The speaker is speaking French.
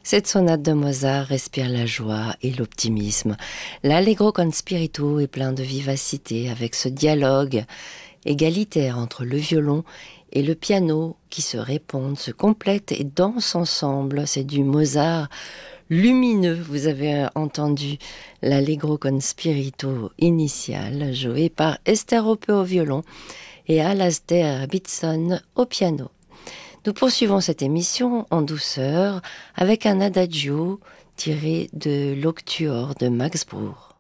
Cette sonate de Mozart respire la joie et l'optimisme. L'Allegro con spirito est plein de vivacité avec ce dialogue égalitaire entre le violon et le piano qui se répondent, se complètent et dansent ensemble. C'est du Mozart lumineux. Vous avez entendu l'Allegro con spirito initial joué par Esther Hoppe au violon et Alasdair Bitson au piano. Nous poursuivons cette émission en douceur avec un adagio tiré de l'Octuor de Max Bruch.